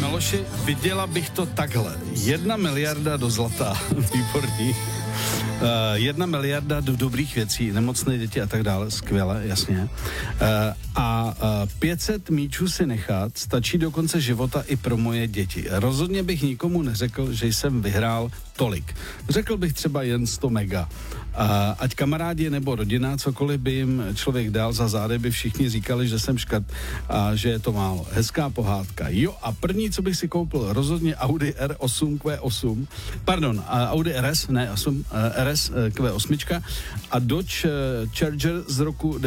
Miloši, viděla bych to takhle. 1 miliarda do zlata, výborný. 1 miliarda do dobrých věcí, nemocné děti a tak dále, skvěle, jasně. A 500 míčů si nechat stačí do konce života i pro moje děti. Rozhodně bych nikomu neřekl, že jsem vyhrál tolik. Řekl bych třeba jen 100 mega. Ať kamarádi nebo rodina, cokoliv by jim člověk dal za zády, by všichni říkali, že jsem škat a že je to málo. Hezká pohádka. Jo, a první, co bych si koupil, rozhodně Audi R8 Q8, pardon, Audi RS, ne 8, RS Q8 a Dodge Charger z roku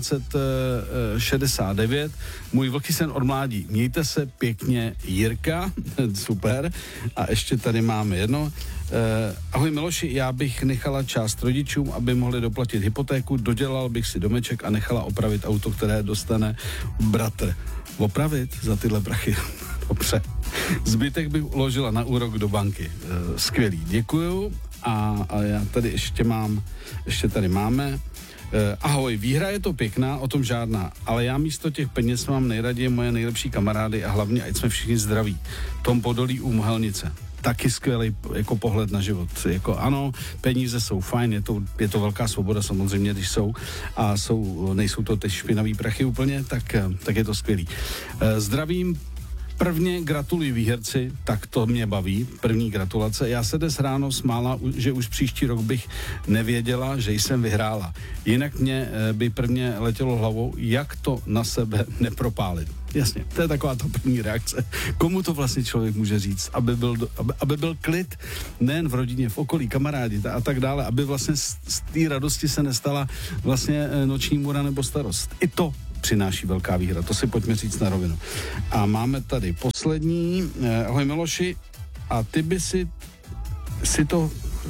1969. Můj vlhký sen od mládí. Mějte se pěkně, Jirka. Super. A ještě tady máme jedno. Ahoj Miloši, já bych nechala část rodičům, aby mohli doplatit hypotéku, dodělal bych si domeček a nechala opravit auto, které dostane bratr. Opravit za tyhle prachy? Dobře. Zbytek bych uložila na úrok do banky. Skvělý, děkuju. A já tady ještě tady máme. Ahoj, výhra je to pěkná, o tom žádná, ale já místo těch peněz mám nejraději moje nejlepší kamarády a hlavně, ať jsme všichni zdraví. Tom Podolí u Mohelnice. Taky skvělý jako pohled na život. Jako ano, peníze jsou fajn, je to velká svoboda samozřejmě, když jsou a nejsou to ty špinavý prachy úplně, tak je to skvělý. Zdravím. Prvně gratuluji výherci, tak to mě baví, první gratulace. Já se dnes ráno smála, že už příští rok bych nevěděla, že jsem vyhrála. Jinak mě by prvně letělo hlavou, jak to na sebe nepropálit. Jasně, to je taková ta první reakce. Komu to vlastně člověk může říct, aby byl klid nejen v rodině, v okolí, kamarádi a tak dále, aby vlastně z té radosti se nestala vlastně noční můra nebo starost. I to přináší velká výhra, to si pojďme říct na rovinu. A máme tady poslední. Ahoj Miloši, a ty by si to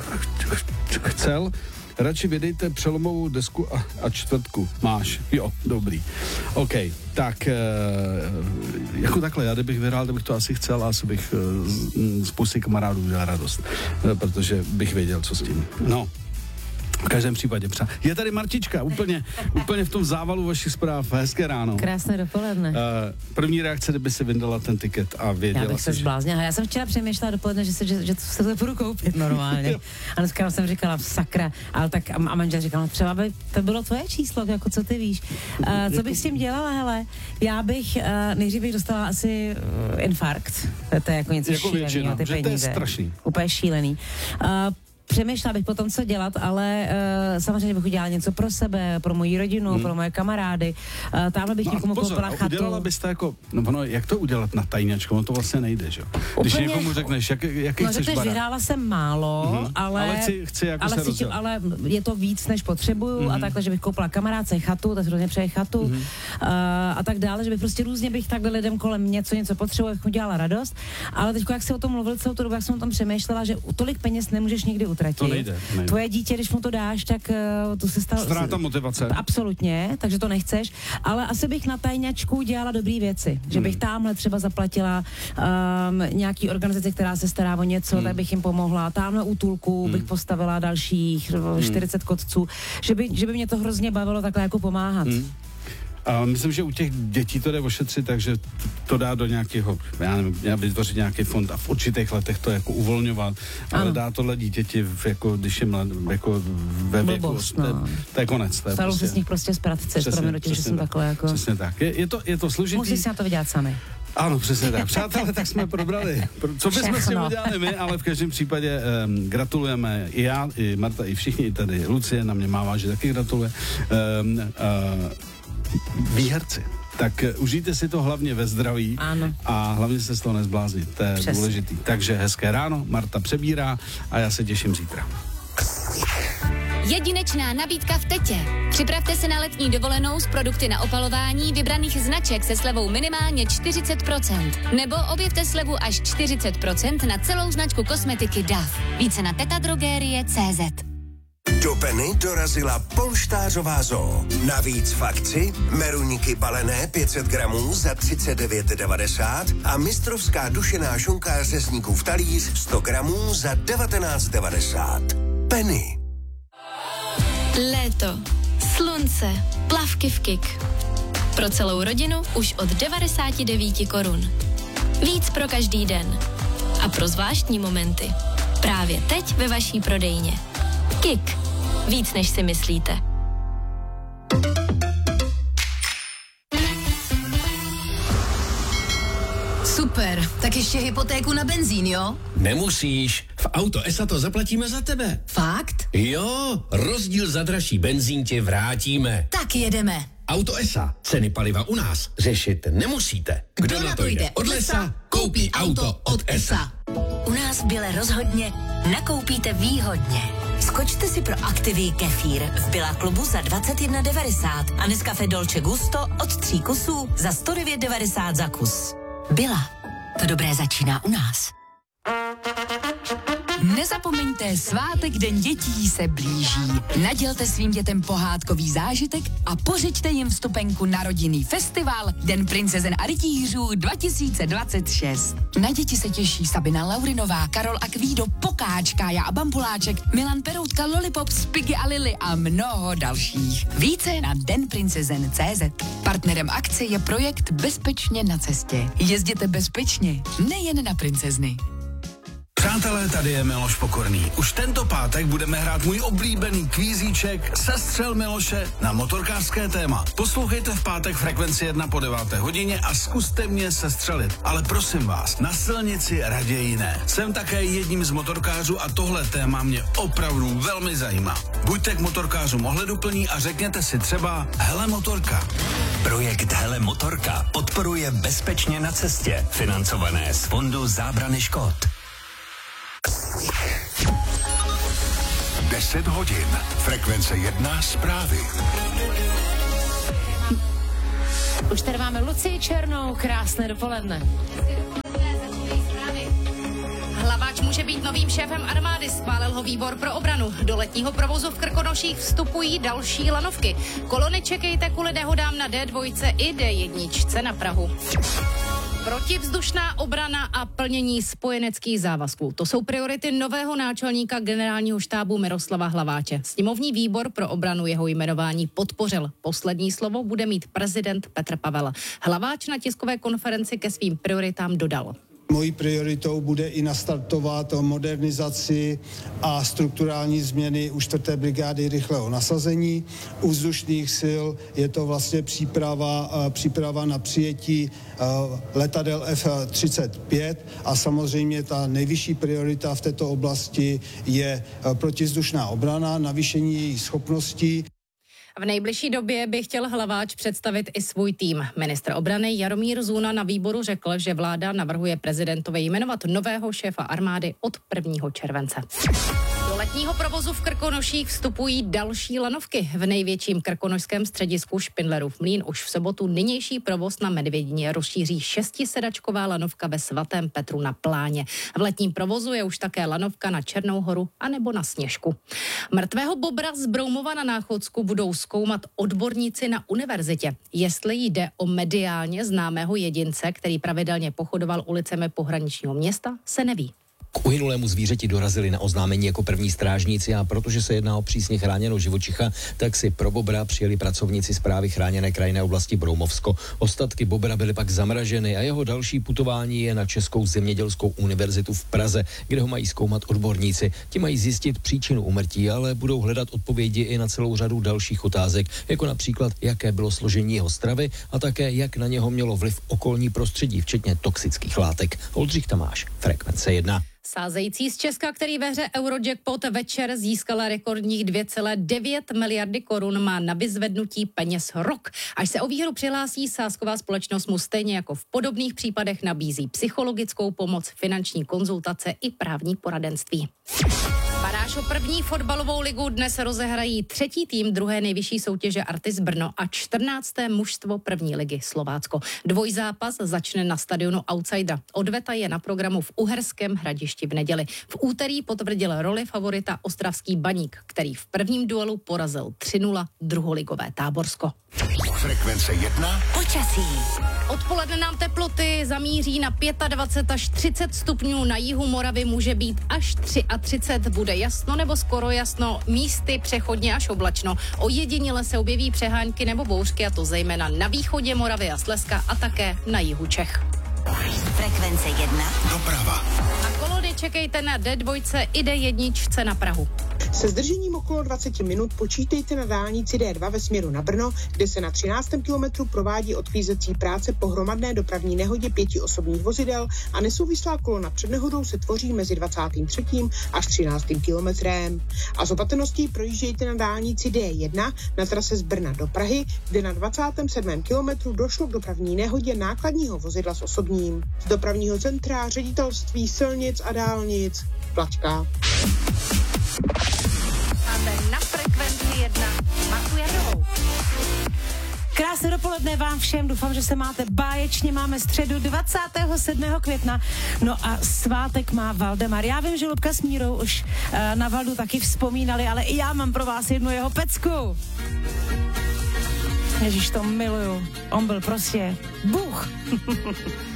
chcel? Radši vydejte přelomovou desku a čtvrtku. Máš? Jo, dobrý. OK, tak jako takhle, já kdybych vyhrál, kdybych to asi chcel, asi bych spoustě kamarádů udělal radost, protože bych věděl, co s tím. No. V každém případě je tady Martička, úplně v tom závalu vašich zpráv. Hezké ráno. Krásné dopoledne. První reakce, kdyby si vyndala ten tiket a věděla. Já bych se zbláznila. Já jsem včera přemýšlela dopoledne, že se to budu koupit normálně. A dneska jsem říkala, sakra, ale tak a manžel říkal, no třeba by to bylo tvoje číslo, jako co ty víš. Co bych s tím dělala, hele? Já bych, nejdřív bych dostala asi infarkt. To je jako něco šíleného, ty peníze. To je strašný. Úplně šílený. Přemýšlela bych potom, co dělat, ale samozřejmě bych udělala něco pro sebe, pro moji rodinu, pro moje kamarády. Tamhle bych někomu koupila chatu. Udělala bys to jako, jak to udělat na tajňačku? No to vlastně nejde, že? Když někomu řekneš, jaký chceš barák. Vyhrála jsem málo, ale chci jako se rozdělat. Ale je to víc, než potřebuju a takhle, že bych koupila kamarádce chatu, tak hrozně přeje chatu a tak dále, že bych prostě různě bych takhle lidem kolem něco potřebuje, jak udělala radost. Ale teď, jak jsi o tom mluvil celou tu dobu, jak jsem o tom přemýšlela, že tolik peněz nemůžeš nikdy utratit. To nejde. Tvoje dítě, když mu to dáš, tak to se stalo... Ztráta motivace. Absolutně, takže to nechceš, ale asi bych na tajňačku dělala dobrý věci, že bych tamhle třeba zaplatila nějaký organizaci, která se stará o něco, tak bych jim pomohla, tamhle útulku bych postavila dalších 40 kotců, že by mě to hrozně bavilo takhle jako pomáhat. A myslím, že u těch dětí to jde ošetřit, takže to dá do nějakého, já nevím, vytvořit nějaký fond a v určitých letech to jako uvolňovat, ale dá tohle dítěti, jako když je jako ve věku, to je konec. Stalo se s nich prostě zpracit, že jsem takhle jako... Přesně tak, je to složitý. Musíš si na to vydělat sami. Ano, přesně tak. Přátelé, tak jsme probrali. Co bychom si udělali my, ale v každém případě gratulujeme i já, i Marta, i všichni, i tady Lucie na mě mává, že taky gratuluje. Výherci. Tak užijte si to hlavně ve zdraví. Ano. A hlavně se z toho nezbláznit. To je důležitý. Takže hezké ráno, Marta přebírá a já se těším zítra. Jedinečná nabídka v Tetě. Připravte se na letní dovolenou s produkty na opalování vybraných značek se slevou minimálně 40%. Nebo objevte slevu až 40% na celou značku kosmetiky DAF. Více na tetadrogerie.cz. Do Penny dorazila polštářová zoo. Navíc fakci, meruňky balené 500 gramů za 39,90 a mistrovská dušená šunka řezníků v talíř 100 gramů za 19,90. Penny. Léto, slunce, plavky v KIK. Pro celou rodinu už od 99 korun. Víc pro každý den. A pro zvláštní momenty. Právě teď ve vaší prodejně. KIK. Víc než si myslíte. Super, tak ještě hypotéku na benzín, jo? Nemusíš, v Auto ESA to zaplatíme za tebe. Fakt? Jo, rozdíl za dražší benzín ti vrátíme. Tak jedeme. Auto ESA, ceny paliva u nás řešit nemusíte. Kdo na to jde od lesa, koupí auto od ESA. U nás v Bile rozhodně nakoupíte výhodně. Skočte si pro Activii kefír v Billa klubu za 21,90 a Nescafé Dolce Gusto od 3 kusů za 109,90 za kus. Billa. To dobré začíná u nás. Nezapomeňte, svátek Den dětí se blíží. Nadělte svým dětem pohádkový zážitek a pořiďte jim vstupenku na rodinný festival Den princezen a rytířů 2026. Na děti se těší Sabina Laurinová, Karol Akvído, Pokáč, Kája a Bambuláček, Milan Peroutka, Lollipop, Spiggy a Lily a mnoho dalších. Více na denprincezen.cz. Partnerem akce je projekt Bezpečně na cestě. Jezděte bezpečně, nejen na princezny. Přátelé, tady je Miloš Pokorný. Už tento pátek budeme hrát můj oblíbený kvízíček Sestřel Miloše na motorkářské téma. Poslouchejte v pátek Frekvenci 1 po 9 hodině a zkuste mě sestřelit. Ale prosím vás, na silnici raději ne. Jsem také jedním z motorkářů a tohle téma mě opravdu velmi zajímá. Buďte k motorkářům ohleduplní a řekněte si třeba Hele motorka. Projekt Hele motorka podporuje Bezpečně na cestě, financované z Fondu zábrany škod. 10 hodin. Frekvence 1 zprávy. Už tady máme Lucii Černou, krásné dopoledne. Hlaváč může být novým šéfem armády, schválil ho výbor pro obranu. Do letního provozu v Krkonoších vstupují další lanovky. Kolony čekejte kvůli nehodám na D2 i D1 na Prahu. Protivzdušná obrana a plnění spojeneckých závazků. To jsou priority nového náčelníka generálního štábu Miroslava Hlaváče. Sněmovní výbor pro obranu jeho jmenování podpořil. Poslední slovo bude mít prezident Petr Pavel. Hlaváč na tiskové konferenci ke svým prioritám dodal. Mojí prioritou bude i nastartovat modernizaci a strukturální změny u 4. brigády rychlého nasazení. U vzdušných sil je to vlastně příprava na přijetí letadel F-35 a samozřejmě ta nejvyšší priorita v této oblasti je protivzdušná obrana, navýšení její schopností. V nejbližší době by chtěl Hlaváč představit i svůj tým. Ministr obrany Jaromír Zuna na výboru řekl, že vláda navrhuje prezidentovi jmenovat nového šéfa armády od 1. července. Do letního provozu v Krkonoších vstupují další lanovky. V největším krkonošském středisku Špindlerův Mlýn už v sobotu nynější provoz na Medvědině rozšíří 6sedačková lanovka ve Svatém Petru na Pláně. V letním provozu je už také lanovka na Černou horu anebo na Sněžku. Mrtvého bobra z Broumova na Náchodsku budou zkoumat odborníci na univerzitě. Jestli jde o mediálně známého jedince, který pravidelně pochodoval ulicemi pohraničního města, se neví. K uhynulému zvířeti dorazili na oznámení jako první strážníci a protože se jedná o přísně chráněnou živočicha, tak si pro bobra přijeli pracovníci Správy chráněné krajinné oblasti Broumovsko. Ostatky bobra byly pak zamraženy a jeho další putování je na Českou zemědělskou univerzitu v Praze, kde ho mají zkoumat odborníci. Ti mají zjistit příčinu úmrtí, ale budou hledat odpovědi i na celou řadu dalších otázek, jako například, jaké bylo složení jeho stravy a také, jak na něho mělo vliv okolní prostředí, včetně toxických látek. Oldřich Tamáš, Frekvence 1. Sázející z Česka, který ve hře Eurojackpot večer získala rekordních 2,9 miliardy korun, má na vyzvednutí peněz rok. Až se o výhru přihlásí, sázková společnost mu stejně jako v podobných případech nabízí psychologickou pomoc, finanční konzultace i právní poradenství. Baráž o první fotbalovou ligu dnes rozehrají třetí tým druhé nejvyšší soutěže Artis Brno a 14. mužstvo první ligy Slovácko. Dvojzápas začne na stadionu Outsidera. Odveta je na programu v Uherském Hradišti v neděli. V úterý potvrdil roli favorita ostravský Baník, který v prvním duelu porazil 3-0 druholigové Táborsko. Frekvence 1. Počasí. Odpoledne nám teploty zamíří na 25 až 30 stupňů, na jihu Moravy může být až 33, bude jasno nebo skoro jasno, místy přechodně až oblačno. Ojediněle se objeví přehánky nebo bouřky, a to zejména na východě Moravy a Slezska a také na jihu Čech. Frekvence 1. Doprava. A kolony čekejte na D2 i D1 na Prahu. Se zdržením okolo 20 minut počítejte na dálnici D2 ve směru na Brno, kde se na 13. kilometru provádí odklízecí práce po hromadné dopravní nehodě 5 osobních vozidel a nesouvislá kolona před nehodou se tvoří mezi 23. až 13. kilometrem. A z opatrností projíždějte na dálnici D1 na trase z Brna do Prahy, kde na 27. kilometru došlo k dopravní nehodě nákladního vozidla s osobním. Z dopravního centra Ředitelství silnic a dálnic Plačka. Máte na Frekvenci 1 Martu Jardovou. Krásné dopoledne vám všem, doufám, že se máte báječně, máme středu 27. května, no a svátek má Valdemar. Já vím, že Lubka s Mírou už na Valdu taky vzpomínali, ale i já mám pro vás jednu jeho pecku. Ježíš, to miluju, on byl prostě Bůh.